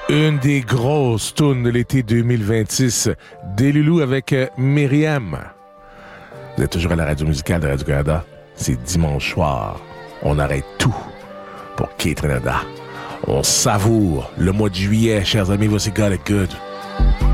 Une des grosses tunes de l'été 2026, des Loulous avec Myriam. Vous êtes toujours à la radio musicale de Radio-Canada. C'est dimanche soir. On arrête tout pour Kate Ranada. On savoure le mois de juillet, chers amis. Voici Got It Good.